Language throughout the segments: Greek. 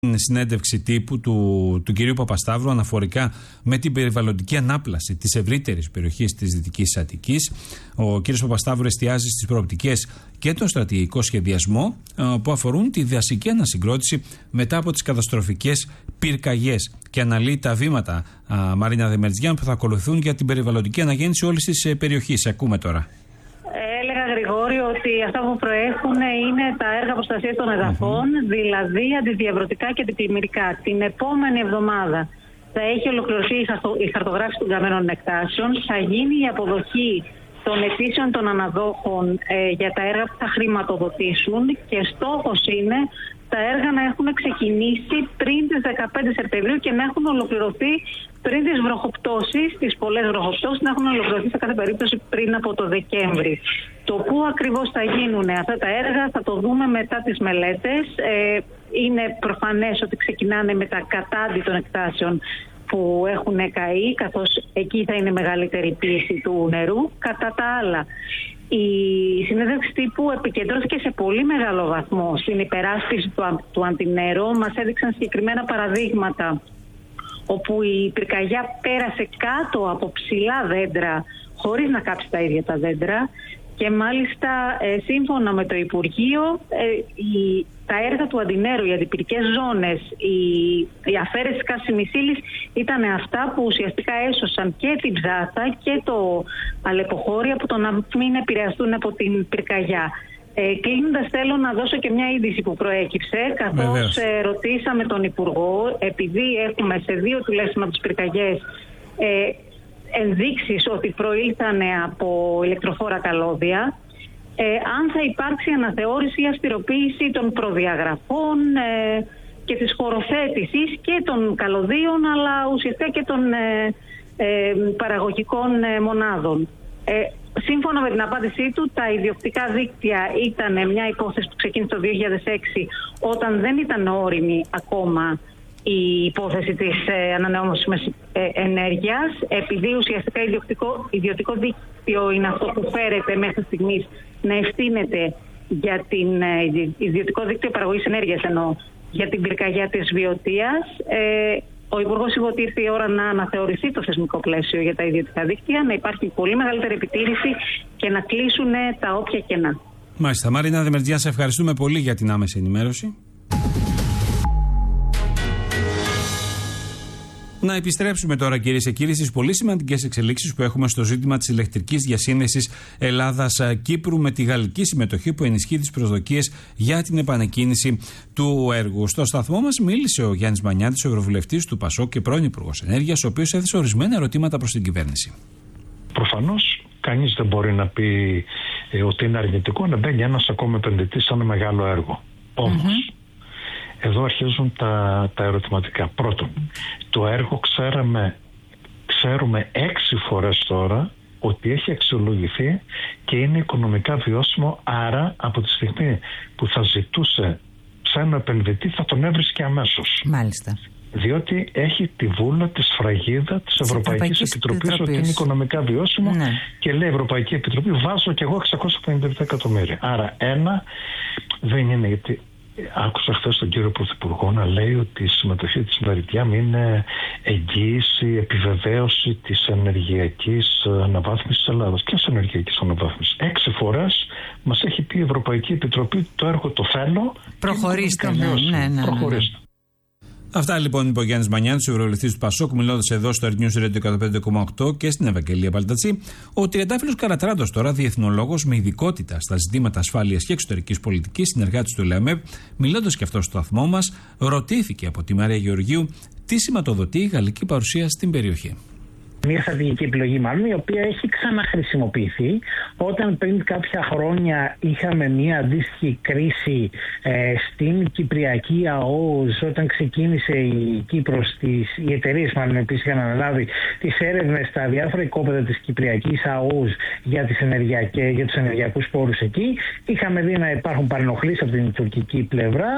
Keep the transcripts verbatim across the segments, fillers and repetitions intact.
Συνέντευξη τύπου του, του κυρίου Παπασταύρου αναφορικά με την περιβαλλοντική ανάπλαση της ευρύτερης περιοχής της Δυτικής Αττικής. Ο κύριος Παπασταύρου εστιάζει στις προοπτικές και τον στρατηγικό σχεδιασμό που αφορούν τη δασική ανασυγκρότηση μετά από τις καταστροφικές πυρκαγιές και αναλύει τα βήματα, α, Μαρίνα Δεμερτζιάν, που θα ακολουθούν για την περιβαλλοντική αναγέννηση όλης της περιοχής. Ακούμε τώρα. Έλεγα, Γρηγόρη, ότι αυτά που προέχουν είναι τα έργα προστασίας των εδαφών, mm-hmm. δηλαδή αντιδιαβρωτικά και αντιπλημμυρικά. Την επόμενη εβδομάδα θα έχει ολοκληρωθεί η χαρτογράφηση των καμένων εκτάσεων, θα γίνει η αποδοχή των αιτήσεων των αναδόχων ε, για τα έργα που θα χρηματοδοτήσουν και στόχος είναι τα έργα να έχουν ξεκινήσει πριν τις δεκαπέντε Σεπτεμβρίου και να έχουν ολοκληρωθεί πριν τις βροχοπτώσεις, τις πολλές βροχοπτώσεις, να έχουν ολοκληρωθεί σε κάθε περίπτωση πριν από το Δεκέμβρη. Το πού ακριβώς θα γίνουν αυτά τα έργα θα το δούμε μετά τις μελέτες. Ε, είναι προφανές ότι ξεκινάνε με τα κατάντι των εκτάσεων που έχουν καεί, καθώς εκεί θα είναι μεγαλύτερη πίεση του νερού. Κατά τα άλλα, η συνέντευξη τύπου επικεντρώθηκε σε πολύ μεγάλο βαθμό στην υπεράσπιση του, του Αντινέρο. Μας έδειξαν συγκεκριμένα παραδείγματα όπου η πυρκαγιά πέρασε κάτω από ψηλά δέντρα χωρίς να κάψει τα ίδια τα δέντρα και μάλιστα ε, σύμφωνα με το Υπουργείο ε, η, τα έργα του Αντινέρου, οι αντιπυρικές ζώνες, η, η αφαίρεση της καύσιμης ύλης ήταν αυτά που ουσιαστικά έσωσαν και την Ψάθα και το Αλεποχώρι από το να μην επηρεαστούν από την πυρκαγιά. Ε, κλείνοντας, θέλω να δώσω και μια είδηση που προέκυψε, καθώς ε, ρωτήσαμε τον Υπουργό, επειδή έχουμε σε δύο τουλάχιστον από τις πυρκαγιές ε, ενδείξεις ότι προήλθαν από ηλεκτροφόρα καλώδια, ε, αν θα υπάρξει αναθεώρηση ή αυστηροποίηση των προδιαγραφών ε, και της χωροθέτησης και των καλωδίων, αλλά ουσιαστικά και των ε, ε, παραγωγικών ε, μονάδων. Ε, Σύμφωνα με την απάντησή του, τα ιδιοκτικά δίκτυα ήταν μια υπόθεση που ξεκίνησε το δύο χιλιάδες έξι, όταν δεν ήταν όριμη ακόμα η υπόθεση της ε, ανανεώσιμης ε, ενέργειας. Επειδή ουσιαστικά ιδιωτικό, ιδιωτικό δίκτυο είναι αυτό που φέρεται μέχρι στιγμής να ευθύνεται για την ε, ιδιωτικό δίκτυο παραγωγής ενέργειας, ενώ για την πυρκαγιά της Βιωτίας. Ε, Ο Υπουργός είπε ότι ήρθε η ώρα να αναθεωρηθεί το θεσμικό πλαίσιο για τα ιδιωτικά δίκτυα, να υπάρχει πολύ μεγαλύτερη επιτήρηση και να κλείσουν τα όποια κενά. Μάλιστα. Μαρίνα Δεμερτζιάν, σε ευχαριστούμε πολύ για την άμεση ενημέρωση. Να επιστρέψουμε τώρα, κυρίες και κύριοι, στις πολύ σημαντικές εξελίξεις που έχουμε στο ζήτημα της ηλεκτρικής διασύνδεσης Ελλάδας-Κύπρου με τη γαλλική συμμετοχή που ενισχύει τις προσδοκίες για την επανεκκίνηση του έργου. Στο σταθμό μας μίλησε ο Γιάννης Μανιάτης, ο Ευρωβουλευτής του ΠΑΣΟΚ και πρώην Υπουργός Ενέργειας, ο οποίος έθεσε ορισμένα ερωτήματα προς την κυβέρνηση. Προφανώς κανείς δεν μπορεί να πει ε, ότι είναι αρνητικό να μπαίνει ένας ακόμα επενδυτής σε ένα μεγάλο έργο. Όμως, mm-hmm. εδώ αρχίζουν τα, τα ερωτηματικά. Πρώτον, το έργο ξέραμε, ξέρουμε έξι φορές τώρα ότι έχει αξιολογηθεί και είναι οικονομικά βιώσιμο, άρα από τη στιγμή που θα ζητούσε ξένο επενδυτή θα τον έβρισκε αμέσως. Μάλιστα. Διότι έχει τη βούλα, τη σφραγίδα της Ευρωπαϊκής Επιτροπής ότι είναι οικονομικά βιώσιμο, ναι. Και λέει η Ευρωπαϊκή Επιτροπή βάζω και εγώ εξακόσια πενήντα επτά εκατομμύρια. Άρα ένα δεν είναι, γιατί άκουσα χθες τον κύριο Πρωθυπουργό να λέει ότι η συμμετοχή της Μεριτιάμ είναι εγγύηση, επιβεβαίωση της ενεργειακής αναβάθμισης της Ελλάδας. Ποιας ενεργειακής αναβάθμισης? Έξι φορές μας έχει πει η Ευρωπαϊκή Επιτροπή το έργο το θέλω. Προχωρήστε. Ναι, ναι, ναι, Προχωρήστε. Αυτά λοιπόν είπε ο Γιάννης Μανιάτης, ο Ευρωβουλευτής του ΠΑΣΟΚ, μιλώντας εδώ στο Earth News Radio εκατόν πέντε κόμμα οκτώ και στην Ευαγγελία Παλτατσή. Ο Τριαντάφυλλος Καρατράντος, τώρα διεθνολόγος με ειδικότητα στα ζητήματα ασφάλειας και εξωτερικής πολιτικής, συνεργάτης του ΛΕΑΜΕΠ, μιλώντας και αυτό στο σταθμό μας, ρωτήθηκε από τη Μαρία Γεωργίου τι σηματοδοτεί η γαλλική παρουσία στην περιοχή. Μια στρατηγική επιλογή, μάλλον, η οποία έχει ξαναχρησιμοποιηθεί όταν πριν κάποια χρόνια είχαμε μια αντίστοιχη κρίση ε, στην Κυπριακή ΑΟΣ, όταν ξεκίνησε η Κύπρος, τις, οι εταιρείες μάλλον επίσης είχαν αναλάβει τις έρευνες στα διάφορα οικόπεδα της Κυπριακής ΑΟΣ για, τις ενεργειακές, για τους ενεργειακούς πόρους εκεί. Είχαμε δει να υπάρχουν παρενοχλήσεις από την τουρκική πλευρά,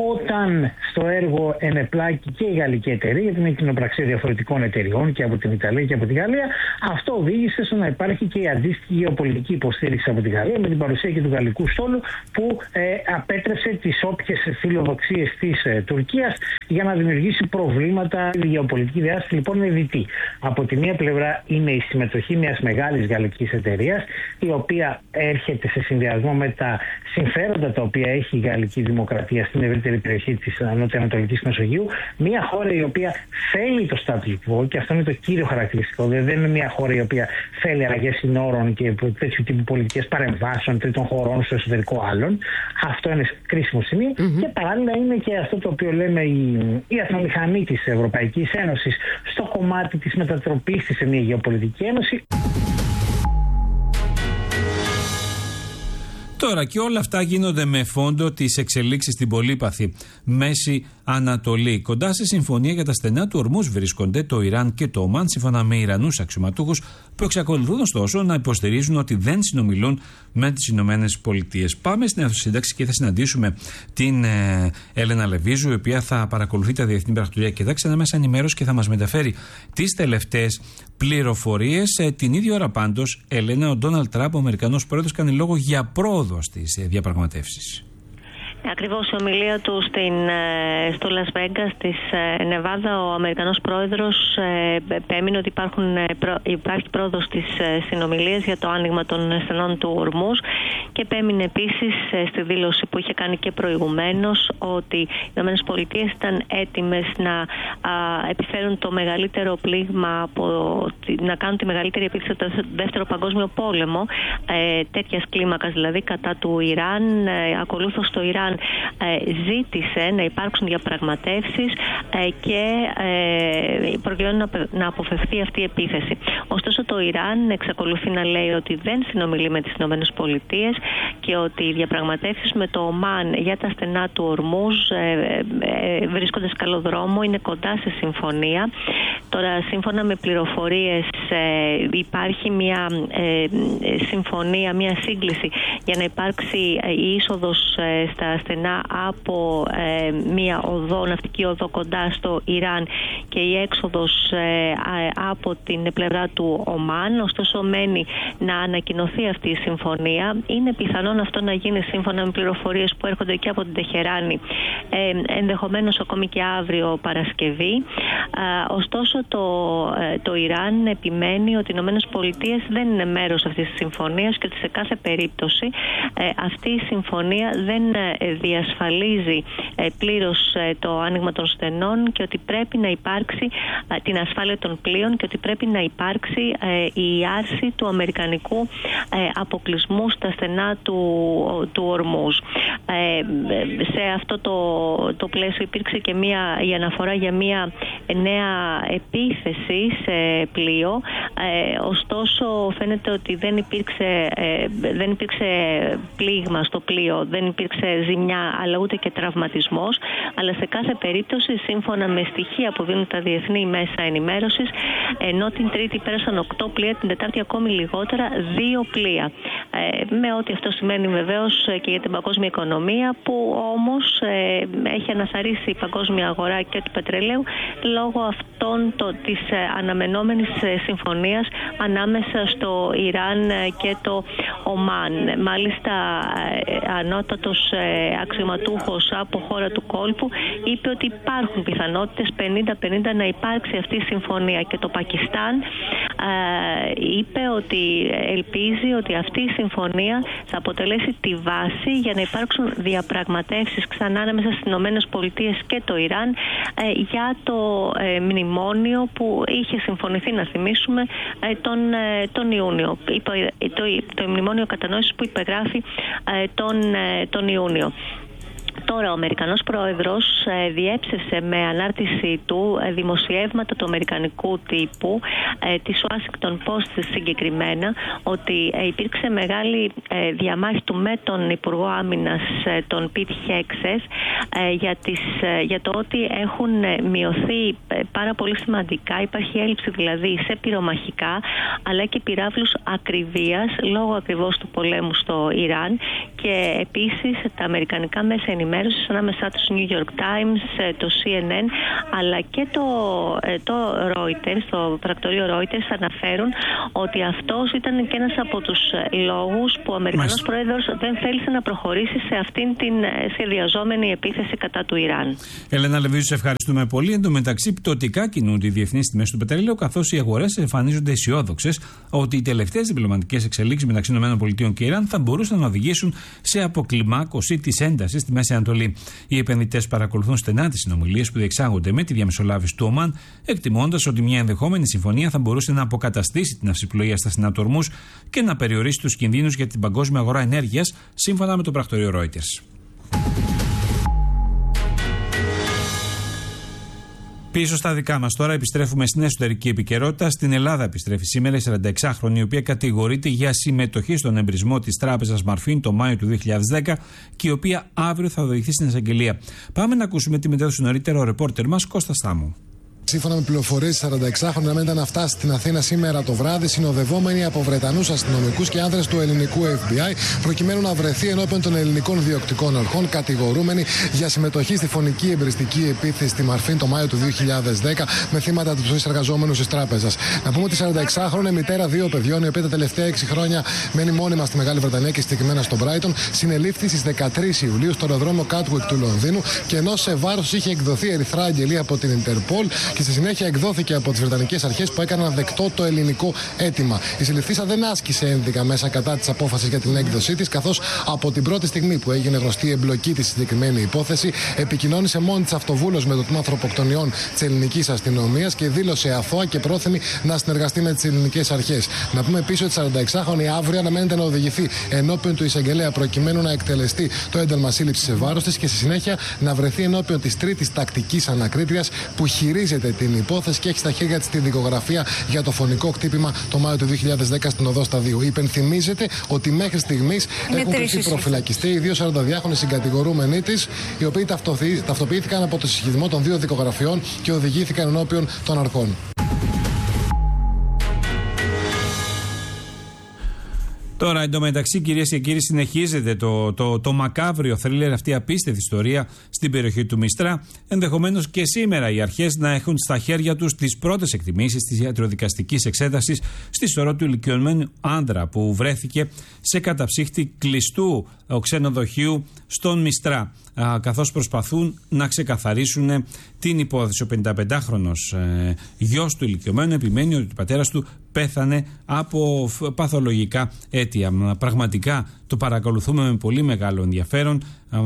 όταν στο έργο ενεπλάκη και η γαλλική εταιρεία, γιατί είναι κοινοπραξία διαφορετικών εταιριών και από την Ιταλία και από τη Γαλλία. Αυτό οδήγησε στο να υπάρχει και η αντίστοιχη γεωπολιτική υποστήριξη από τη Γαλλία, με την παρουσία και του γαλλικού στόλου, που ε, απέτρεψε τις όποιες φιλοδοξίες της ε, Τουρκίας για να δημιουργήσει προβλήματα. Η γεωπολιτική διάσταση λοιπόν είναι διτή. Από τη μία πλευρά είναι η συμμετοχή μιας μεγάλης γαλλικής εταιρείας, η οποία έρχεται σε συνδυασμό με τα συμφέροντα τα οποία έχει η γαλλική δημοκρατία στην ευρύτερη περιοχή της νοτιοανατολικής Μεσογείου. Μια χώρα η οποία θέλει το status quo, και αυτό είναι το κύριο χαρακτηριστικό. Δεν είναι μια χώρα η οποία θέλει αλλαγές συνόρων και τέτοιου τύπου πολιτικές παρεμβάσεων τρίτων χωρών στο εσωτερικό άλλων. Αυτό είναι κρίσιμο σημείο. Mm-hmm. Και παράλληλα είναι και αυτό το οποίο λέμε η, η ατμομηχανή της Ευρωπαϊκής Ένωσης στο κομμάτι της μετατροπής της σε μια γεωπολιτική ένωση. Τώρα και όλα αυτά γίνονται με φόντο τις εξελίξεις στην πολύπαθη Μέση Ανατολή. Κοντά σε συμφωνία για τα στενά του Ορμούς βρίσκονται το Ιράν και το Ομάν, σύμφωνα με Ιρανούς αξιωματούχους, που εξακολουθούν ωστόσο να υποστηρίζουν ότι δεν συνομιλούν με τις Ηνωμένες Πολιτείες. Πάμε στην Εθνοσύνταξη και θα συναντήσουμε την ε, Έλενα Λεβίζου, η οποία θα παρακολουθεί τα διεθνή πρακτορία και τα μέσα ενημέρωση και θα μας μεταφέρει τις τελευταίες πληροφορίες. Ε, την ίδια ώρα πάντως, Έλενα, ο Ντόναλντ Τραμπ, ο Αμερικανός πρόεδρος, κάνει λόγο για πρόοδο στις διαπραγματεύσεις. Ακριβώς, η ομιλία του στην, στο Λας Βέγκας της Νεβάδα, ο Αμερικανός πρόεδρος επέμεινε ότι υπάρχουν, υπάρχει πρόοδος στις συνομιλίες για το άνοιγμα των στενών του Ορμούς, και επέμεινε επίσης στη δήλωση που είχε κάνει και προηγουμένως ότι οι ΗΠΑ ήταν έτοιμες να α, επιφέρουν το μεγαλύτερο πλήγμα, από, να κάνουν τη μεγαλύτερη επίθεση στο δεύτερο παγκόσμιο πόλεμο, ε, τέτοιας κλίμακας δηλαδή, κατά του Ιράν. Ε, ακολούθως το Ιράν ζήτησε να υπάρξουν διαπραγματεύσεις και προκειμένου να αποφευθεί αυτή η επίθεση. Ωστόσο, το Ιράν εξακολουθεί να λέει ότι δεν συνομιλεί με τις Ηνωμένες Πολιτείες και ότι οι διαπραγματεύσεις με το Ομάν για τα στενά του Ορμούς βρίσκονται σε καλό δρόμο, είναι κοντά σε συμφωνία. Τώρα, σύμφωνα με πληροφορίες, υπάρχει μια συμφωνία, μια σύγκληση για να υπάρξει η είσοδος στα στενά από ε, μια οδό, ναυτική οδό κοντά στο Ιράν, και η έξοδος ε, από την πλευρά του Ομάν. Ωστόσο, μένει να ανακοινωθεί αυτή η συμφωνία. Είναι πιθανόν αυτό να γίνει σύμφωνα με πληροφορίες που έρχονται και από την Τεχεράνη, ε, ενδεχομένως ακόμη και αύριο Παρασκευή. Ε, ωστόσο, το, ε, το Ιράν επιμένει ότι οι Ηνωμένες Πολιτείες δεν είναι μέρος αυτής της συμφωνίας και ότι σε κάθε περίπτωση ε, αυτή η συμφωνία δεν διασφαλίζει πλήρως το άνοιγμα των στενών, και ότι πρέπει να υπάρξει την ασφάλεια των πλοίων, και ότι πρέπει να υπάρξει η άρση του αμερικανικού αποκλεισμού στα στενά του, του Ορμούς. Σε αυτό το, το πλαίσιο υπήρξε και μια, η αναφορά για μια νέα επίθεση σε πλοίο. Ωστόσο, φαίνεται ότι δεν υπήρξε, δεν υπήρξε πλήγμα στο πλοίο, δεν υπήρξε ζημιά, αλλά ούτε και τραυματισμός. Αλλά σε κάθε περίπτωση, σύμφωνα με στοιχεία που δίνουν τα διεθνή μέσα ενημέρωσης, ενώ την Τρίτη πέρασαν οκτώ πλοία, την Τετάρτη ακόμη λιγότερα δύο πλοία. Ε, με ό,τι αυτό σημαίνει βεβαίως και για την παγκόσμια οικονομία, που όμως ε, έχει αναθαρρήσει η παγκόσμια αγορά και του πετρελαίου λόγω αυτών το, της ε, αναμενόμενης ε, συμφωνίας ανάμεσα στο Ιράν και το Ομάν. Μάλιστα, ε, ανώτατος ε, αξιωματούχος από χώρα του κόλπου είπε ότι υπάρχουν πιθανότητες πενήντα πενήντα να υπάρξει αυτή η συμφωνία, και το Πακιστάν ε, είπε ότι ελπίζει ότι αυτή η συμφωνία θα αποτελέσει τη βάση για να υπάρξουν διαπραγματεύσεις ξανά ανάμεσα στις Ηνωμένες Πολιτείες και το Ιράν ε, για το ε, μνημόνιο που είχε συμφωνηθεί, να θυμίσουμε, ε, τον, ε, τον Ιούνιο. Το, το, το μνημόνιο κατανόησης που υπεγράφει ε, τον, ε, τον Ιούνιο. Τώρα ο Αμερικανός πρόεδρος ε, διέψευσε με ανάρτηση του ε, δημοσιεύματα του αμερικανικού τύπου, ε, της Washington Post συγκεκριμένα, ότι ε, υπήρξε μεγάλη ε, διαμάχη του με τον Υπουργό Άμυνας, ε, τον Πιτ Χέξες, ε, για, τις, ε, για το ότι έχουν ε, μειωθεί ε, πάρα πολύ σημαντικά. Υπάρχει έλλειψη δηλαδή σε πυρομαχικά αλλά και πυράβλους ακριβίας λόγω ακριβώς του πολέμου στο Ιράν, και επίσης τα αμερικανικά μέσα ενημέρωσης ανάμεσά τους New York Times, το σι εν εν αλλά και το, το Reuters, το πρακτορείο Reuters αναφέρουν ότι αυτός ήταν και ένας από τους λόγους που ο Αμερικανός Πρόεδρος δεν θέλησε να προχωρήσει σε αυτήν την σχεδιαζόμενη επίθεση κατά του Ιράν. Ελένα Λεβίζου, σε ευχαριστούμε πολύ. Εν τω μεταξύ, πτωτικά κινούνται οι διεθνείς τιμές του πετρελαίου, καθώς οι αγορές εμφανίζονται αισιόδοξες ότι οι τελευταίες διπλωματικές εξελίξεις μεταξύ ΗΠΑ και Ιράν θα μπορούσαν να οδηγήσουν σε αποκλιμάκωση της έντασης στη Μέση Ανατολή. Οι επενδυτές παρακολουθούν στενά τις συνομιλίες που διεξάγονται με τη διαμεσολάβηση του Ομάν, εκτιμώντας ότι μια ενδεχόμενη συμφωνία θα μπορούσε να αποκαταστήσει την αυσιπλοεία στα στενά του Ορμούζ και να περιορίσει τους κινδύνους για την παγκόσμια αγορά ενέργειας, σύμφωνα με το πρακτορείο Reuters. Πίσω στα δικά μας τώρα, επιστρέφουμε στην εσωτερική επικαιρότητα. Στην Ελλάδα επιστρέφει σήμερα η σαρανταεξάχρονη, η οποία κατηγορείται για συμμετοχή στον εμπρισμό της τράπεζας Μαρφίν το Μάιο του δύο χιλιάδες δέκα και η οποία αύριο θα οδηγηθεί στην εισαγγελία. Πάμε να ακούσουμε τη μετέδωση νωρίτερα ο ρεπόρτερ μας Κώστας Στάμου. Σύμφωνα με πληροφορίες, η σαρανταεξάχρονη αναμένεται να φτάσει στην Αθήνα σήμερα το βράδυ, συνοδευόμενη από Βρετανούς αστυνομικούς και άνδρες του ελληνικού εφ μπι άι, προκειμένου να βρεθεί ενώπιον των ελληνικών διοκτικών αρχών, κατηγορούμενη για συμμετοχή στη φωνική εμπριστική επίθεση στη Μαρφίν το Μάιο του δύο χιλιάδες δέκα, με θύματα τους εργαζόμενους της τράπεζας. Να πούμε ότι η σαρανταεξάχρονη, μητέρα δύο παιδιών, η οποία τα τελευταία έξι χρόνια μένει μόνιμα στη Μεγάλη Βρετανία και συγκεκριμένα στο Μπράιτον, συνελήφθη στις δεκατρείς Ιουλίου στο αεροδρόμιο Κάτουικ του Λονδίνου και ενώ σε βάρος είχε εκδοθεί ερυθρά αγγελία από την Ιντερπολ και στη συνέχεια εκδόθηκε από τις Βρετανικές αρχές που έκαναν δεκτό το ελληνικό αίτημα. Η συλληφθήσα δεν άσκησε ένδικα μέσα κατά της απόφασης για την έκδοσή της, καθώς από την πρώτη στιγμή που έγινε γνωστή η εμπλοκή της στη συγκεκριμένη υπόθεση, επικοινώνησε μόνη της αυτοβούλος με το τμήμα ανθρωποκτονιών της ελληνικής αστυνομίας και δήλωσε αθώα και πρόθυμη να συνεργαστεί με τις ελληνικές αρχές. Να πούμε επίσης ότι η σαρανταεξάχρονη αύριο αναμένεται να οδηγηθεί ενώπιον του εισαγγελέα προκειμένου να εκτελεστεί το ένταλμα σύλληψης σε βάρος της και στη συνέχεια να βρεθεί ενώπιον της τρίτης τακτικής ανακρίτριας που χειρίζεται την υπόθεση και έχει στα χέρια της τη δικογραφία για το φωνικό χτύπημα το Μάιο του δύο χιλιάδες δέκα στην οδό Σταδίου. Υπενθυμίζεται ότι μέχρι στιγμής έχουν κρυφθεί προφυλακιστεί οι δύο σαρανταδυάχρονοι συγκατηγορούμενοι της, οι οποίοι ταυτοποιήθηκαν από το συσχετισμό των δύο δικογραφιών και οδηγήθηκαν ενώπιον των αρχών. Τώρα, εντωμεταξύ, κυρίες και κύριοι, συνεχίζεται το, το, το μακάβριο θρίλερ, αυτή η απίστευτη ιστορία στην περιοχή του Μιστρά. Ενδεχομένως και σήμερα οι αρχές να έχουν στα χέρια τους τις πρώτες εκτιμήσεις της ιατροδικαστικής εξέτασης στη σωρό του ηλικιωμένου άντρα που βρέθηκε σε καταψύχτη κλειστού ξενοδοχείου στον Μιστρά, καθώς προσπαθούν να ξεκαθαρίσουν την υπόθεση. Ο πενηνταπεντάχρονος ε, γιος του ηλικιωμένου επιμένει ότι ο πατέρας του πέθανε από παθολογικά αίτια. Πραγματικά το παρακολουθούμε με πολύ μεγάλο ενδιαφέρον.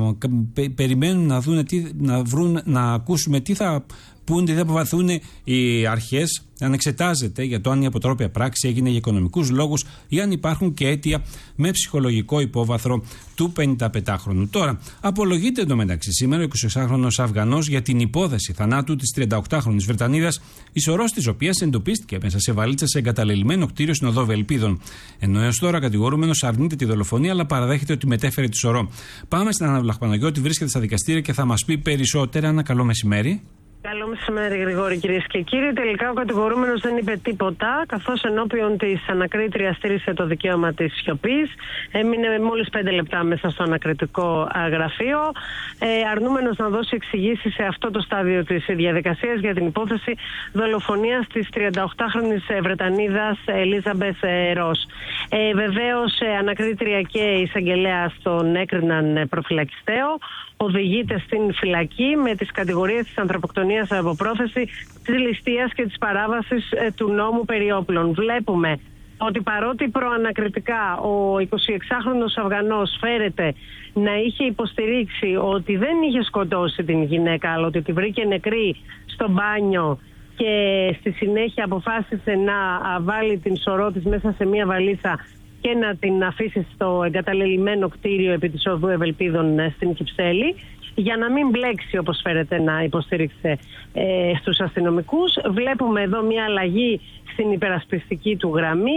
Περιμένουν να, δουν τι, να, βρουν, να ακούσουμε τι θα πούν, τι θα αποβαθούν οι αρχές, αν εξετάζεται για το αν η αποτρόπια πράξη έγινε για οικονομικούς λόγους ή αν υπάρχουν και αίτια με ψυχολογικό υπόβαθρο του πενηνταπεντάχρονου. Τώρα, απολογείται εντωμεταξύ σήμερα ο εικοσιεξάχρονος Αφγανός για την υπόθεση θανάτου της τριανταοκτάχρονης Βρετανίδας, η σωρός της οποίας εντοπίστηκε μέσα σε βαλίτσα σε εγκαταλελειμμένο κτίριο στην οδό Βελπίδων. Ενώ έως τώρα κατηγορούμενος αρνείται τη δολοφονία, αλλά παραδέχεται ότι μετέφερε τη σωρό. Πάμε στην Άννα Βλαχπαναγιώτη, βρίσκεται στα δικαστήρια και θα μας πει περισσότερα. Ένα καλό μεσημέρι. Καλό μεσημέρι, Γρηγόρη, κυρίες και κύριοι. Τελικά ο κατηγορούμενος δεν είπε τίποτα, καθώς ενώπιον της ανακρίτριας στήρισε το δικαίωμα της σιωπής. Έμεινε μόλις πέντε λεπτά μέσα στο ανακριτικό γραφείο, ε, αρνούμενος να δώσει εξηγήσεις σε αυτό το στάδιο της διαδικασίας για την υπόθεση δολοφονίας της τριανταοκτάχρονης Βρετανίδας Ελίζαμπεθ Ρος. Ε, βεβαίως, ανακρίτρια και εισαγγελέας τον έκριναν προφυλακιστέο. Οδηγείται στην φυλακή με τις κατηγορίες της ανθρωποκτονίας από πρόθεση, της ληστείας και της παράβασης ε, του νόμου περί όπλων. Βλέπουμε ότι παρότι προανακριτικά ο εικοσιεξάχρονος Αφγανός φέρεται να είχε υποστηρίξει ότι δεν είχε σκοτώσει την γυναίκα, αλλά ότι τη βρήκε νεκρή στο μπάνιο και στη συνέχεια αποφάσισε να βάλει την σωρό της μέσα σε μια βαλίτσα και να την αφήσει στο εγκαταλελειμμένο κτίριο επί της οδού Ευελπίδων στην Κυψέλη, για να μην μπλέξει, όπως φέρεται να υποστήριξε ε, στους αστυνομικούς. Βλέπουμε εδώ μια αλλαγή στην υπερασπιστική του γραμμή,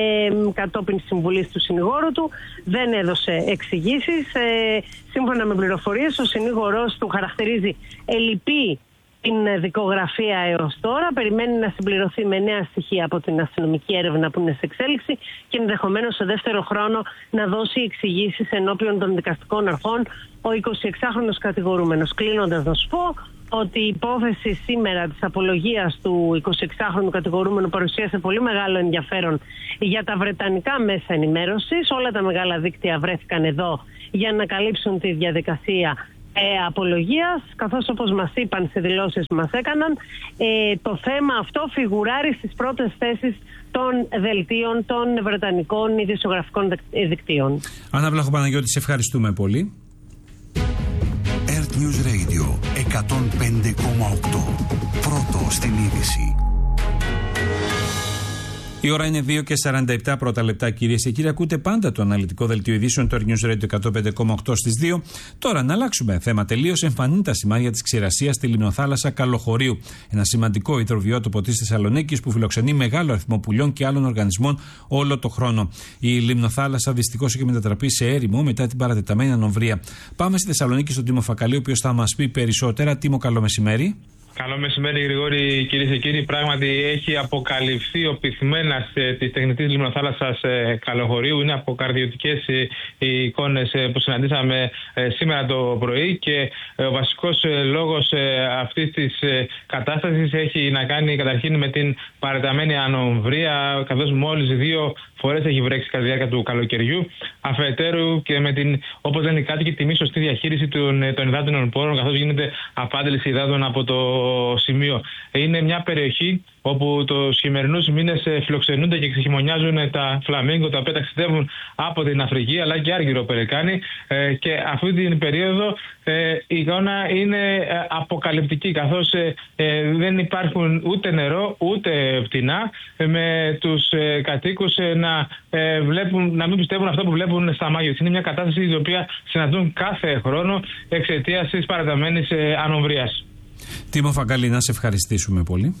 ε, κατόπιν συμβουλής του συνηγόρου του. Δεν έδωσε εξηγήσεις. Ε, σύμφωνα με πληροφορίες, ο συνήγορος του χαρακτηρίζει ελλειπή την δικογραφία έως τώρα. Περιμένει να συμπληρωθεί με νέα στοιχεία από την αστυνομική έρευνα που είναι σε εξέλιξη και ενδεχομένως σε δεύτερο χρόνο να δώσει εξηγήσεις ενώπιον των δικαστικών αρχών ο εικοσιεξάχρονος κατηγορούμενος. Κλείνοντας, να σου πω ότι η υπόθεση σήμερα της απολογίας του εικοσιεξάχρονου κατηγορούμενου παρουσίασε πολύ μεγάλο ενδιαφέρον για τα βρετανικά μέσα ενημέρωσης. Όλα τα μεγάλα δίκτυα βρέθηκαν εδώ για να καλύψουν τη διαδικασία ε, απολογίας, καθώς όπως μας είπαν σε δηλώσεις που μας έκαναν, ε, το θέμα αυτό φιγουράρει στις πρώτες θέσεις των δελτίων των βρετανικών ειδησιογραφικών δικτύων. Άννα Βλαχοπαναγιώτη, σε ευχαριστούμε πολύ. Earth News Radio εκατόν πέντε κόμμα οκτώ. Πρώτο στην είδηση. Η ώρα είναι δύο και σαράντα επτά πρώτα λεπτά, κυρίες και κύριοι. Ακούτε πάντα το αναλυτικό δελτίο ειδήσεων του Earth News Radio εκατόν πέντε κόμμα οκτώ στις δύο. Τώρα να αλλάξουμε θέμα τελείως. Εμφανίζουν τα σημάδια της ξηρασίας στη λιμνοθάλασσα Καλοχωρίου. Ένα σημαντικό υδροβιότοπο της Θεσσαλονίκης που φιλοξενεί μεγάλο αριθμό πουλιών και άλλων οργανισμών όλο το χρόνο. Η λιμνοθάλασσα δυστυχώς έχει μετατραπεί σε έρημο μετά την παρατεταμένη ανομβρία. Πάμε στη Θεσσαλονίκη στον Τίμο Φακαλή, ο οποίος θα μας πει περισσότερα. Τίμο, καλό μεσημέρι. Καλό μεσημέρι, Γρηγόρη, κυρίες και κύριοι. Πράγματι, έχει αποκαλυφθεί ο πυθμένας ε, της τεχνητής λιμνοθάλασσας ε, Καλοχωρίου. Είναι αποκαρδιωτικές ε, οι εικόνες ε, που συναντήσαμε ε, σήμερα το πρωί και ε, ο βασικός ε, λόγος ε, αυτής της ε, κατάστασης έχει να κάνει καταρχήν με την παρατεταμένη ανομβρία, καθώς μόλις δύο φορές έχει βρέξει κατά τη διάρκεια του καλοκαιριού. Αφετέρου και με την, όπως λένε οι κάτοικοι, τη μη σωστή διαχείριση των, των υδάτινων πόρων, καθώς γίνεται απάντηση υδάτων από το σημείο. Είναι μια περιοχή όπου τους χειμερινούς μήνες φιλοξενούνται και ξεχειμονιάζουν τα φλαμίγκο, τα οποία ταξιδεύουν από την Αφρική αλλά και άργυρο περικάνει, και αυτή την περίοδο η εικόνα είναι αποκαλυπτική, καθώς δεν υπάρχουν ούτε νερό ούτε πτηνά, με τους κατοίκους να, βλέπουν, να μην πιστεύουν αυτό που βλέπουν στα μάγια. Είναι μια κατάσταση η οποία συναντούν κάθε χρόνο εξαιτίας της παραταμένης ανομβρίας. Τίμο Φακαλή, να σε ευχαριστήσουμε πολύ.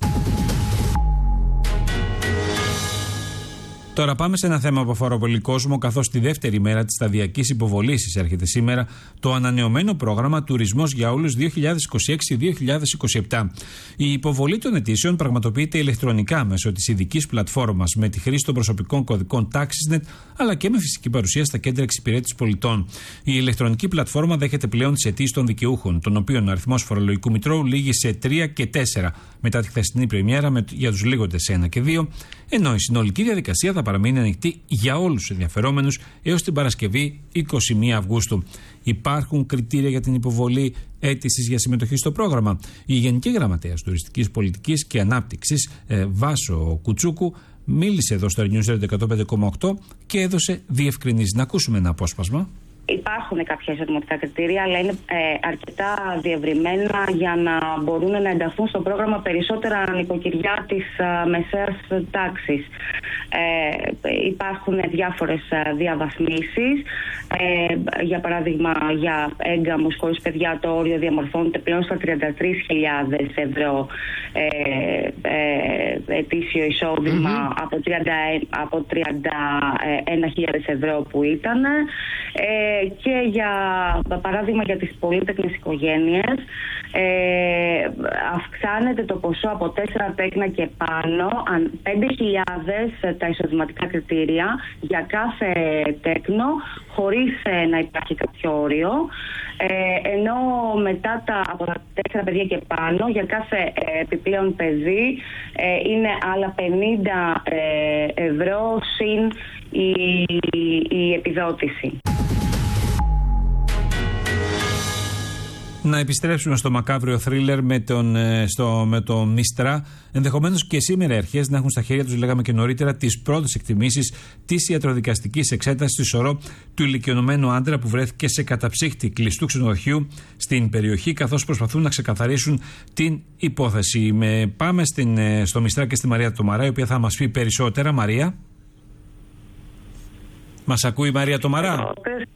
Τώρα πάμε σε ένα θέμα που αφορά πολύ κόσμο, καθώς τη δεύτερη μέρα της σταδιακής υποβολής εισέρχεται σήμερα το ανανεωμένο πρόγραμμα Τουρισμός για Όλους δύο χιλιάδες είκοσι έξι δύο χιλιάδες είκοσι επτά. Η υποβολή των αιτήσεων πραγματοποιείται ηλεκτρονικά μέσω της ειδικής πλατφόρμας με τη χρήση των προσωπικών κωδικών TaxisNet, αλλά και με φυσική παρουσία στα κέντρα εξυπηρέτησης πολιτών. Η ηλεκτρονική πλατφόρμα δέχεται πλέον τις αιτήσεις των δικαιούχων, των οποίων ο αριθμός φορολογικού μητρώου λήγει σε τρία και τέσσερα μετά τη χθεσινή πρεμιέρα για τους λίγοντες ένα και δύο, ενώ η συνολική διαδικασία θα παραμείνει ανοιχτή για όλους τους ενδιαφερόμενους έως την Παρασκευή είκοσι μία Αυγούστου. Υπάρχουν κριτήρια για την υποβολή αίτησης για συμμετοχή στο πρόγραμμα. Η Γενική Γραμματέας Τουριστικής Πολιτικής και Ανάπτυξης, ε, Βάσο Κουτσούκου, μίλησε εδώ στο News Radio εκατόν πέντε κόμμα οκτώ και έδωσε διευκρινήσεις. Να ακούσουμε ένα απόσπασμα. Υπάρχουν κάποια εισοδηματικά κριτήρια, αλλά είναι ε, αρκετά διευρυμένα για να μπορούν να ενταχθούν στο πρόγραμμα περισσότερα νοικοκυριά της ε, μεσαίας τάξης. Ε, υπάρχουν διάφορες ε, διαβαθμίσεις. Ε, για παράδειγμα, για έγκαμους χωρίς παιδιά το όριο διαμορφώνεται πλέον στα τριάντα τρεις χιλιάδες ευρώ ε, ε, ετήσιο εισόδημα mm-hmm. από, τριάντα, από τριάντα ένα χιλιάδες ευρώ που ήταν. Ε, και για παράδειγμα για τις πολύτεκνες οικογένειες ε, αυξάνεται το ποσό από τέσσερα τέκνα και πάνω, πέντε χιλιάδες τα εισοδηματικά κριτήρια για κάθε τέκνο, χωρίς ε, να υπάρχει κάποιο όριο, ε, ενώ μετά τα, από τα τέσσερα παιδιά και πάνω για κάθε ε, επιπλέον παιδί ε, είναι άλλα πενήντα ε, ευρώ συν η, η επιδότηση. Να επιστρέψουμε στο μακάβριο θρίλερ με τον, στο, με τον Μιστρά. Ενδεχομένως και σήμερα οι αρχές να έχουν στα χέρια τους, λέγαμε και νωρίτερα, τις πρώτες εκτιμήσεις της ιατροδικαστικής εξέτασης στη σωρό του ηλικιωμένου άντρα που βρέθηκε σε καταψύχτη κλειστού ξενοδοχείου στην περιοχή, καθώς προσπαθούν να ξεκαθαρίσουν την υπόθεση. Με, πάμε στην, στο Μιστρά και στη Μαρία Τομαρά, η οποία θα μας πει περισσότερα. Μαρία. Μας ακούει η Μαρία Τομαρά?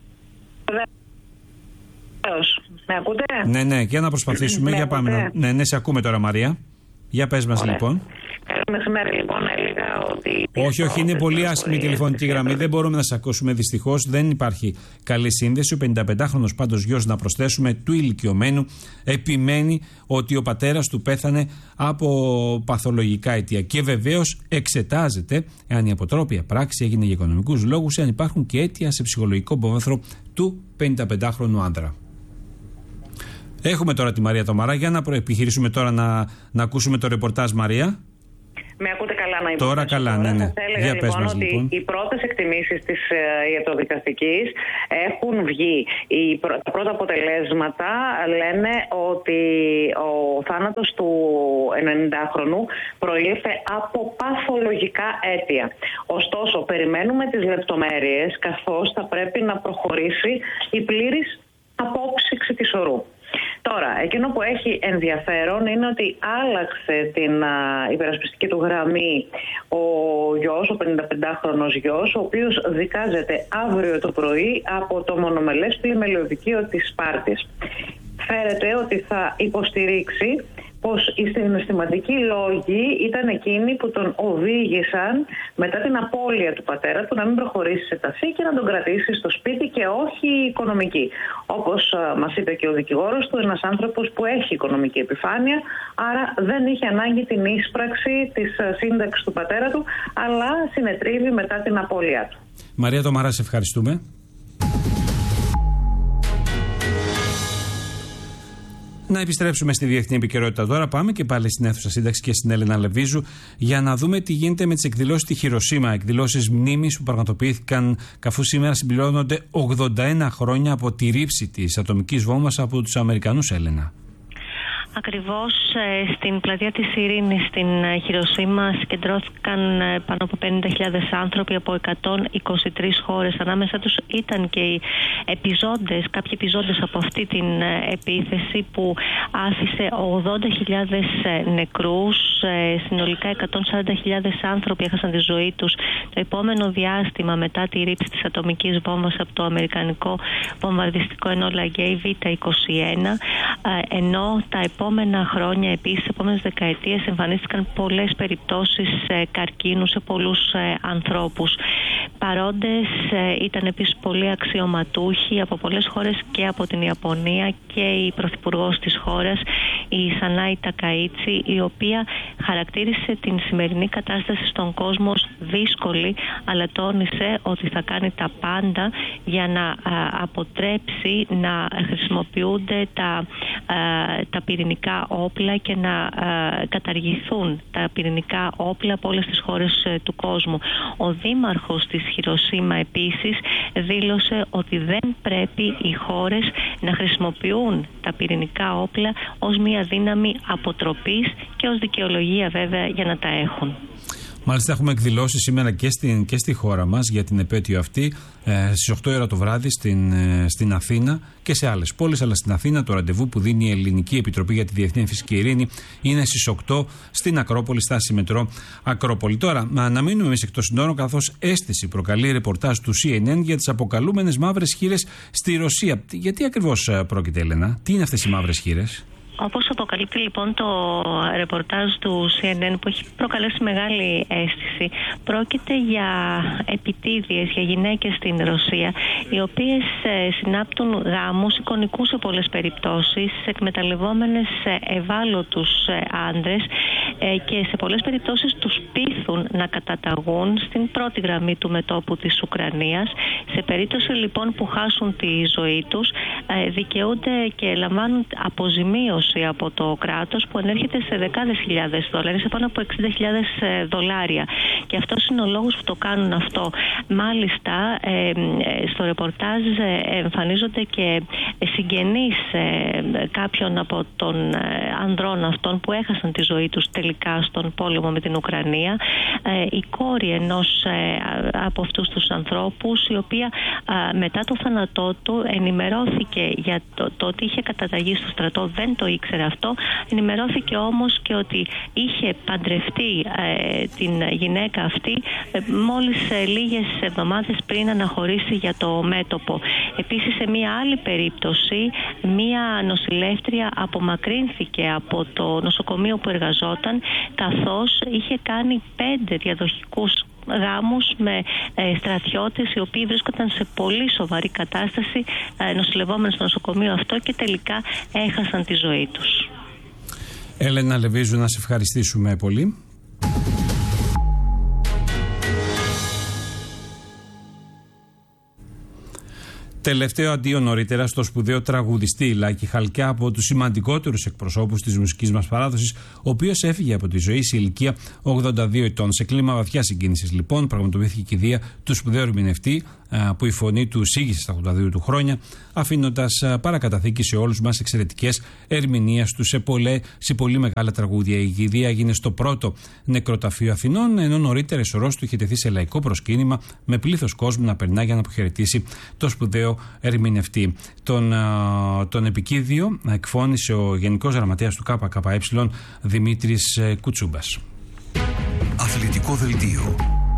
Με ακούτε? Ναι, ναι, για να προσπαθήσουμε. Με για πάμε να... Ναι, ναι, σε ακούμε τώρα, Μαρία. Για πες μας. Ωραία. Λοιπόν. Καλό μεσημέρι, λοιπόν. έλεγα ότι... Όχι, όχι, είναι πολύ άσχημη η τηλεφωνική γραμμή. Δεν μπορούμε να σας ακούσουμε δυστυχώς. Δεν υπάρχει καλή σύνδεση. Ο πενηνταπεντάχρονος πάντως γιος, να προσθέσουμε, του ηλικιωμένου, επιμένει ότι ο πατέρας του πέθανε από παθολογικά αιτία. Και βεβαίως εξετάζεται εάν η αποτρόπια πράξη έγινε για οικονομικούς λόγους, εάν υπάρχουν και αίτια σε ψυχολογικό υπόβαθρο του πενηνταπεντάχρονου άντρα. Έχουμε τώρα τη Μαρία Τομαρά. Για να προεπιχειρήσουμε τώρα να, να ακούσουμε το ρεπορτάζ, Μαρία. Με ακούτε καλά να υποθέσω. Τώρα καλά, ναι, ναι. Θα έλεγα λοιπόν μας, ότι λοιπόν. οι πρώτες εκτιμήσεις της ε, ιατροδικαστικής έχουν βγει. Οι, τα πρώτα αποτελέσματα λένε ότι ο θάνατος του ενενηντάχρονου προήλθε από παθολογικά αίτια. Ωστόσο, περιμένουμε τις λεπτομέρειες, καθώς θα πρέπει να προχωρήσει η πλήρης απόψυξη της ορού. Τώρα, εκείνο που έχει ενδιαφέρον είναι ότι άλλαξε την α, υπερασπιστική του γραμμή ο γιος, ο πενηνταπεντάχρονος γιος, ο οποίος δικάζεται αύριο το πρωί από το μονομελές πλημελιωδικείο της Σπάρτης. Φέρεται ότι θα υποστηρίξει πως οι συναισθηματικοί λόγοι ήταν εκείνοι που τον οδήγησαν μετά την απώλεια του πατέρα του να μην προχωρήσει σε ταφή και να τον κρατήσει στο σπίτι και όχι οικονομική. Όπως μας είπε και ο δικηγόρος του, ένας άνθρωπος που έχει οικονομική επιφάνεια, άρα δεν είχε ανάγκη την ίσπραξη της σύνταξης του πατέρα του, αλλά συνετρίβει μετά την απώλειά του. Μαρία Τομαρά, σε ευχαριστούμε. Να επιστρέψουμε στη διεθνή επικαιρότητα τώρα. Πάμε και πάλι στην αίθουσα σύνταξη και στην Έλενα Λεβίζου για να δούμε τι γίνεται με τις εκδηλώσεις στη Χιροσίμα. Εκδηλώσεις μνήμης που πραγματοποιήθηκαν καθώς σήμερα συμπληρώνονται ογδόντα ένα χρόνια από τη ρήψη της ατομικής βόμβας από τους Αμερικανούς, Έλενα. Ακριβώς ε, στην πλατεία της Ειρήνης στην ε, Χιροσίμα συγκεντρώθηκαν ε, πάνω από πενήντα χιλιάδες άνθρωποι από εκατόν είκοσι τρεις χώρες. Ανάμεσα τους ήταν και οι επιζώντες, κάποιοι επιζώντες από αυτή την ε, επίθεση που άφησε ογδόντα χιλιάδες ε, νεκρούς. Ε, συνολικά εκατόν σαράντα χιλιάδες άνθρωποι έχασαν τη ζωή τους το επόμενο διάστημα μετά τη ρήψη της ατομικής βόμβας από το αμερικανικό βομβαρδιστικό ενόλα Γκέι Β είκοσι ένα, ε, ενώ τα επόμενα χρόνια, επίσης, επόμενες δεκαετίες, εμφανίστηκαν πολλές περιπτώσεις ε, καρκίνου σε πολλούς ε, ανθρώπους. Παρόντες ε, ήταν επίσης πολλοί αξιωματούχοι από πολλές χώρες και από την Ιαπωνία και η πρωθυπουργός της χώρας, η Σανάι Τακαΐτσι, η οποία χαρακτήρισε την σημερινή κατάσταση στον κόσμο δύσκολη, αλλά τόνισε ότι θα κάνει τα πάντα για να α, αποτρέψει να χρησιμοποιούνται τα, α, τα πυρηνικά όπλα και να α, καταργηθούν τα πυρηνικά όπλα από όλες τις χώρες α, του κόσμου. Ο δήμαρχος της Χιροσίμα επίσης δήλωσε ότι δεν πρέπει οι χώρες να χρησιμοποιούν τα πυρηνικά όπλα ως μια δύναμη αποτροπής και ως δικαιολογία βέβαια για να τα έχουν. Μάλιστα, έχουμε εκδηλώσει σήμερα και, στην, και στη χώρα μας για την επέτειο αυτή ε, στις οκτώ η ώρα το βράδυ στην, ε, στην Αθήνα και σε άλλες πόλεις. Αλλά στην Αθήνα το ραντεβού που δίνει η Ελληνική Επιτροπή για τη Διεθνή Φυσική Ειρήνη είναι στις οκτώ στην Ακρόπολη, στάση μετρό Ακρόπολη. Τώρα, να μείνουμε εμείς εκτός συνόρων, καθώς αίσθηση προκαλεί ρεπορτάζ του Σι Εν Εν για τις αποκαλούμενες μαύρες χήρες στη Ρωσία. Γιατί ακριβώς πρόκειται, Έλενα, τι είναι αυτές οι μαύρες χήρες? Όπως αποκαλύπτει λοιπόν το ρεπορτάζ του Σι Εν Εν, που έχει προκαλέσει μεγάλη αίσθηση, πρόκειται για επιτίδιες, για γυναίκες στην Ρωσία, οι οποίες ε, συνάπτουν γάμους εικονικούς σε πολλές περιπτώσεις, εκμεταλλευόμενες ευάλωτους ε, άντρες ε, και σε πολλές περιπτώσεις τους πείθουν να καταταγούν στην πρώτη γραμμή του μετώπου της Ουκρανίας. Σε περίπτωση λοιπόν που χάσουν τη ζωή τους, ε, δικαιούνται και λαμβάνουν αποζημίωση από το κράτος που ανέρχεται σε δεκάδες χιλιάδες δολάρια, σε πάνω από εξήντα χιλιάδες δολάρια. Και αυτός είναι ο λόγος που το κάνουν αυτό. Μάλιστα, ε, στο ρεπορτάζ εμφανίζονται και συγγενείς ε, κάποιων από των ανδρών αυτών που έχασαν τη ζωή τους τελικά στον πόλεμο με την Ουκρανία. Ε, η κόρη ενός ε, από αυτούς τους ανθρώπους, η οποία ε, μετά το θάνατό του ενημερώθηκε για το, το ότι είχε καταταγεί στο στρατό, δεν το ήξερε αυτό. Ενημερώθηκε όμως και ότι είχε παντρευτεί ε, την γυναίκα αυτή ε, μόλις ε, λίγες εβδομάδες πριν αναχωρήσει για το μέτωπο. Επίσης, σε μία άλλη περίπτωση, μία νοσηλεύτρια απομακρύνθηκε από το νοσοκομείο που εργαζόταν καθώς είχε κάνει πέντε διαδοχικούς γάμους με ε, στρατιώτες οι οποίοι βρίσκονταν σε πολύ σοβαρή κατάσταση, ε, νοσηλευόμενοι στο νοσοκομείο αυτό, και τελικά έχασαν τη ζωή τους. Έλενα Λεβίζου, να σε ευχαριστήσουμε πολύ. Τελευταίο αντίο νωρίτερα στο σπουδαίο τραγουδιστή Λάκη Χαλκιά, από τους σημαντικότερους εκπροσώπους της μουσικής μας παράδοσης, ο οποίος έφυγε από τη ζωή σε ηλικία ογδόντα δύο ετών. Σε κλίμα βαθιά συγκίνησης, λοιπόν, πραγματοποιήθηκε η κηδεία του σπουδαίου ερμηνευτή, που η φωνή του σήγησε στα ογδόντα δύο του χρόνια, αφήνοντας παρακαταθήκη σε όλους μας εξαιρετικές ερμηνείες του σε, πολλέ, σε πολύ μεγάλα τραγούδια. Η κηδεία έγινε στο πρώτο νεκροταφείο Αθηνών, ενώ νωρίτερα η σωρός του είχε τεθεί σε λαϊκό προσκύνημα με πλήθος κόσμου να περνά για να αποχαιρετήσει το σπουδαίο ερμηνευτή. Τον, τον επικίδιο εκφώνησε ο Γενικός Γραμματέας του ΚΚΕ, Δημήτρης Κουτσούμπας. Αθλητικό δελτίο.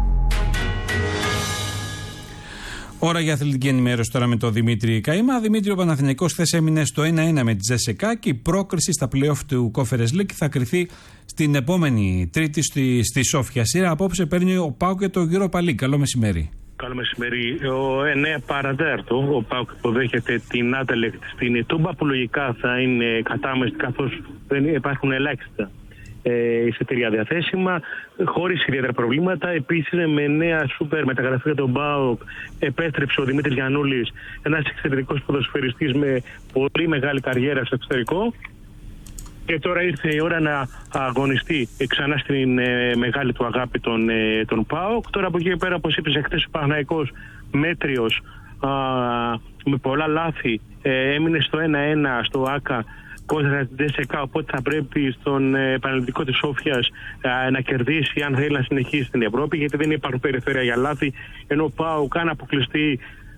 Ώρα για αθλητική ενημέρωση τώρα με τον Δημήτρη Καΐμα. Δημήτρη, ο Παναθηναϊκός χθες έμεινε στο ένα ένα με τη Ζεσεκά και η πρόκριση στα play-off του Conference League θα κριθεί στην επόμενη Τρίτη στη, στη Σόφια. Σειρά απόψε παίρνει ο ΠΑΟΚ και το Europa League. Καλό μεσημέρι. Καλό μεσημέρι. Ο εννέα παρά τέταρτο, ο ΠΑΟΚ υποδέχεται την Άντελεκτ στην Τούμπα, που λογικά θα είναι κατάμεστη, καθώς δεν υπάρχουν ελάχιστα ε, εισιτήρια διαθέσιμα, χωρίς ιδιαίτερα προβλήματα. Επίσης, με νέα σούπερ μεταγραφή για τον ΠΑΟΚ επέστρεψε ο Δημήτρης Γιαννούλης, ένας εξαιρετικός ποδοσφαιριστής με πολύ μεγάλη καριέρα στο εξωτερικό. Και τώρα ήρθε η ώρα να αγωνιστεί ξανά στην ε, μεγάλη του αγάπη τον, ε, τον ΠΑΟΚ. Τώρα από εκεί και πέρα, όπως είπες, χθες ο Παναθηναϊκός μέτριος, α, με πολλά λάθη, ε, έμεινε στο ένα ένα στο ΆΚΑ κόντρα στην Τζέσσεκα, οπότε θα πρέπει στον ε, Πανελληνικό της Σόφιας ε, να κερδίσει αν θέλει να συνεχίσει στην Ευρώπη, γιατί δεν υπάρχουν περιφέρεια για λάθη, ενώ ο ΠΑΟΚ αν αποκλειστεί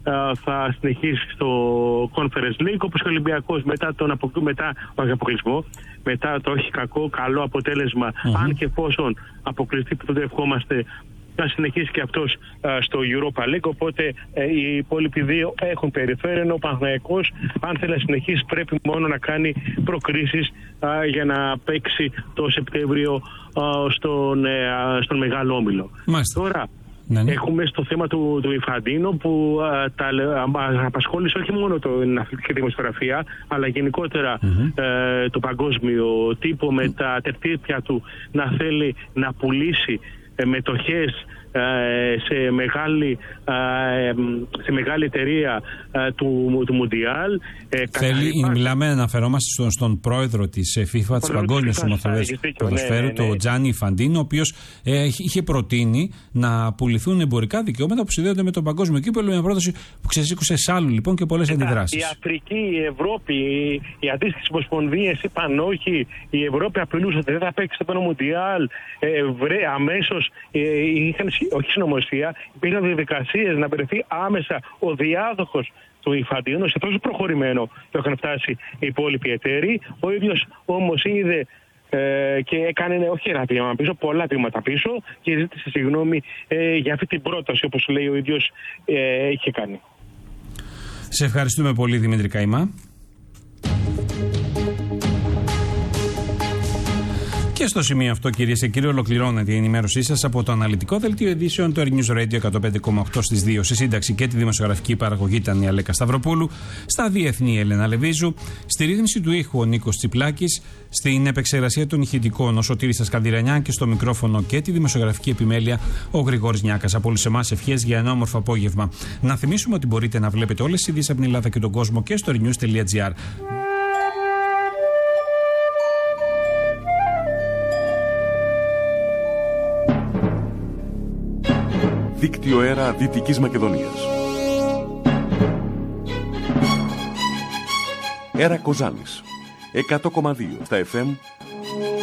θα συνεχίσει στο Conference League, όπως και ο Ολυμπιακός μετά τον απο... μετά, όχι αποκλεισμό, μετά το όχι κακό, καλό αποτέλεσμα, mm-hmm. αν και εφόσον αποκλειστεί, που το ευχόμαστε, να συνεχίσει και αυτός α, στο Europa League. Οπότε ε, οι υπόλοιποι δύο έχουν περιφέρει, ενώ ο Παναθηναϊκός, αν θέλει να συνεχίσει, πρέπει μόνο να κάνει προκρίσεις α, για να παίξει το Σεπτέμβριο α, στον, ε, α, στον Μεγάλο Όμιλο. Μάλιστα. Τώρα Ναι, ναι. έχουμε στο θέμα του, του Ιφαντίνο, που α, τα, α, απασχόλησε όχι μόνο την αθλητική δημοσιογραφία, αλλά γενικότερα mm-hmm. ε, το παγκόσμιο τύπο, με mm. τα τερτύπια του να θέλει να πουλήσει ε, μετοχές ε, σε, μεγάλη, ε, σε μεγάλη εταιρεία ε, του, του Μουντιάλ. Ε, Θέλει, υπάρχει... μιλάμε, αναφερόμαστε στον, στον πρόεδρο της FIFA, της Παγκόσμιας Ομοσπονδίας Ποδοσφαίρου, ναι, ναι, ναι. τον Τζάνι Ιφαντίνο, ο οποίος ε, είχε προτείνει να πουληθούν εμπορικά δικαιώματα που συνδέονται με τον παγκόσμιο κύπελλο, μια πρόταση που ξεσήκωσε σάλου λοιπόν και πολλές αντιδράσεις. Η Αφρική, η Ευρώπη, οι, οι αντίστοιχες ομοσπονδίες είπαν όχι, η Ευρώπη απειλούσε ότι δεν θα παίξει το Μουντιάλ, ε, αμέσως ε, είχαν όχι συνωμοσία, υπήρχαν διαδικασίες να βρεθεί άμεσα ο διάδοχος του Ιφαντίνου, σε τόσο προχωρημένο που είχαν φτάσει οι υπόλοιποι εταίροι. Ο ίδιος όμως είδε ε, και έκανε όχι ένα βήμα πίσω, πολλά βήματα πίσω, και ζήτησε συγγνώμη ε, για αυτή την πρόταση, όπως λέει ο ίδιος ε, είχε κάνει. Σε ευχαριστούμε πολύ, Δημήτρη Καΐμα. Και στο σημείο αυτό, κυρίες και κύριοι, ολοκληρώνεται η ενημέρωσή σας από το αναλυτικό δελτίο ειδήσεων του Air News Radio εκατόν πέντε κόμμα οκτώ στις δύο. Στη σύνταξη και τη δημοσιογραφική παραγωγή ήταν η Αλέκα Σταυροπούλου, στα διεθνή η Έλενα Λεβίζου, στη ρύθμιση του ήχου ο Νίκος Τσιπλάκης, στην επεξεργασία των ηχητικών ο Σωτήρης Ασκανδυρανιά και στο μικρόφωνο και τη δημοσιογραφική επιμέλεια ο Γρηγόρης Νιάκας. Από όλους εμάς ευχές για ένα όμορφο απόγευμα. Να θυμίσουμε ότι μπορείτε να βλέπετε όλες τις ειδήσεις από την Ελλάδα και τον κόσμο και στο airnews τελεία gr. Δίκτυο Αέρα Δυτικής Μακεδονίας. Αέρα Κοζάνης εκατό κόμμα δύο στα εφ εμ